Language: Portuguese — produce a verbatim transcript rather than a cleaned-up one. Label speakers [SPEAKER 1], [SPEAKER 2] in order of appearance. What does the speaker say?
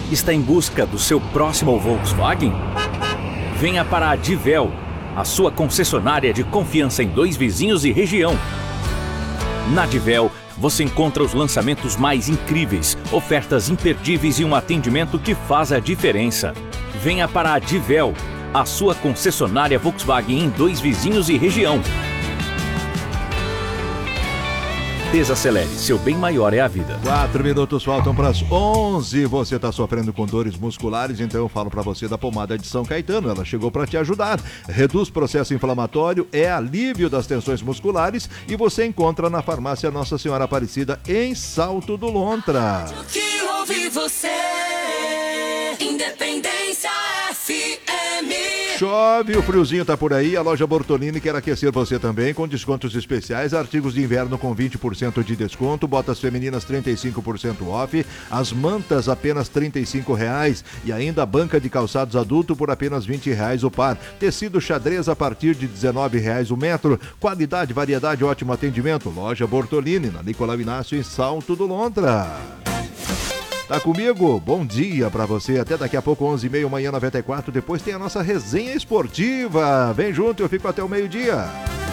[SPEAKER 1] Está em busca do seu próximo Volkswagen? Venha para a Divel, a sua concessionária de confiança em Dois Vizinhos e região. Na Divel, você encontra os lançamentos mais incríveis, ofertas imperdíveis e um atendimento que faz a diferença. Venha para a Divel, a sua concessionária Volkswagen em Dois Vizinhos e região. Desacelere, seu bem maior é a vida.
[SPEAKER 2] Quatro minutos faltam para as onze. Você está sofrendo com dores musculares, então eu falo para você da pomada de São Caetano. Ela chegou para te ajudar. Reduz processo inflamatório, é alívio das tensões musculares e você encontra na farmácia Nossa Senhora Aparecida em Salto do Lontra.
[SPEAKER 3] Que ouve você, Independência F M.
[SPEAKER 2] Chove, o friozinho tá por aí, a loja Bortolini quer aquecer você também com descontos especiais, artigos de inverno com vinte por cento de desconto, botas femininas trinta e cinco por cento off, as mantas apenas trinta e cinco reais e ainda a banca de calçados adulto por apenas vinte reais o par, tecido xadrez a partir de dezenove reais o metro, qualidade, variedade, ótimo atendimento, loja Bortolini, na Nicolau Inácio em Salto do Lontra. Tá comigo? Bom dia pra você. Até daqui a pouco, onze e meia, manhã noventa e quatro. Depois tem a nossa resenha esportiva. Vem junto, eu fico até o meio-dia.